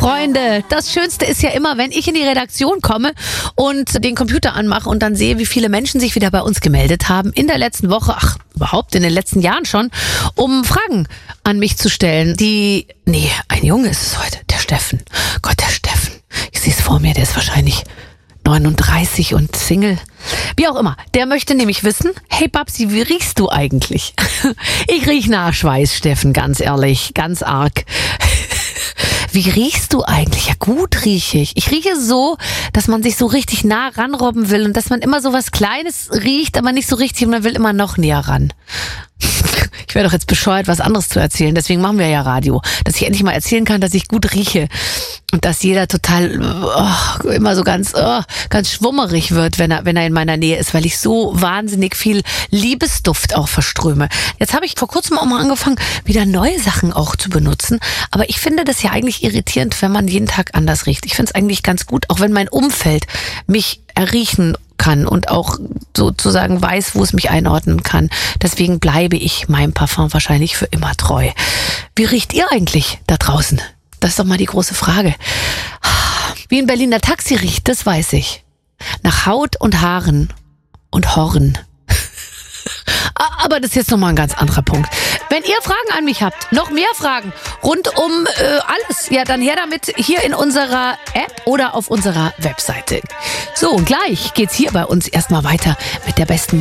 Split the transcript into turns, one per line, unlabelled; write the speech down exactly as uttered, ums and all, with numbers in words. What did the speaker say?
Freunde, das Schönste ist ja immer, wenn ich in die Redaktion komme und den Computer anmache und dann sehe, wie viele Menschen sich wieder bei uns gemeldet haben in der letzten Woche, ach, überhaupt in den letzten Jahren schon, um Fragen an mich zu stellen. Die, nee, ein Junge ist es heute, der Steffen. Gott, der Steffen. Ich sehe es vor mir, der ist wahrscheinlich neununddreißig und Single. Wie auch immer. Der möchte nämlich wissen, hey Babsi, wie riechst du eigentlich? Ich riech nach Schweiß, Steffen, ganz ehrlich, ganz arg. Wie riechst du eigentlich? Ja, gut rieche ich. Ich rieche so, dass man sich so richtig nah ranrobben will und dass man immer so was Kleines riecht, aber nicht so richtig und man will immer noch näher ran. Ich wäre doch jetzt bescheuert, was anderes zu erzählen. Deswegen machen wir ja Radio. Dass ich endlich mal erzählen kann, dass ich gut rieche. Und dass jeder total oh, immer so ganz oh, ganz schwummerig wird, wenn er wenn er in meiner Nähe ist, weil ich so wahnsinnig viel Liebesduft auch verströme. Jetzt habe ich vor kurzem auch mal angefangen, wieder neue Sachen auch zu benutzen. Aber ich finde das ja eigentlich irritierend, wenn man jeden Tag anders riecht. Ich finde es eigentlich ganz gut, auch wenn mein Umfeld mich erriechen kann und auch sozusagen weiß, wo es mich einordnen kann. Deswegen bleibe ich meinem Parfum wahrscheinlich für immer treu. Wie riecht ihr eigentlich da draußen? Das ist doch mal die große Frage. Wie ein Berliner Taxi riecht, das weiß ich. Nach Haut und Haaren und Horn. Aber das ist jetzt nochmal ein ganz anderer Punkt. Wenn ihr Fragen an mich habt, noch mehr Fragen rund um äh, alles, ja, dann her damit hier in unserer App oder auf unserer Webseite. So, und gleich geht's hier bei uns erstmal weiter mit der besten